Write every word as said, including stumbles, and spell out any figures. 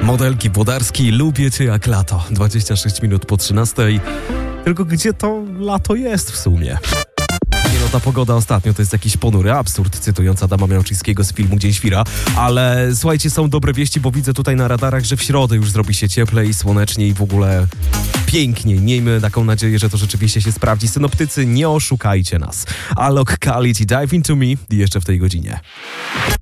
Modelki Włodarski, lubię cię jak lato. dwadzieścia sześć minut po trzynastej. Tylko gdzie to lato jest w sumie? Nie no, ta pogoda ostatnio to jest jakiś ponury absurd, cytując Adama Miałczyńskiego z filmu Dzień Świra. Ale słuchajcie, są dobre wieści, bo widzę tutaj na radarach, że w środę już zrobi się cieplej, słonecznie i w ogóle pięknie. Miejmy taką nadzieję, że to rzeczywiście się sprawdzi. Synoptycy, nie oszukajcie nas. Alok Khalid i Dive Into Me jeszcze w tej godzinie.